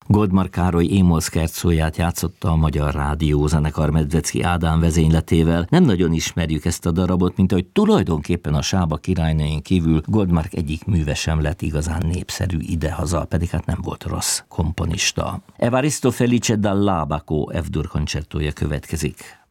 Goldmar Károly Émol szkercóját játszotta a Magyar Rádiózenekar Medvecki Ádám vezényletével. Nem nagyon ismerjük ezt a darabot, mint ahogy tulajdonképpen a Sába királynőjén kívül Goldmark egyik műve sem lett igazán népszerű idehaza, pedig hát nem volt rossz komponista. Evaristo Felice dall'Abaco F-dur koncertója következik.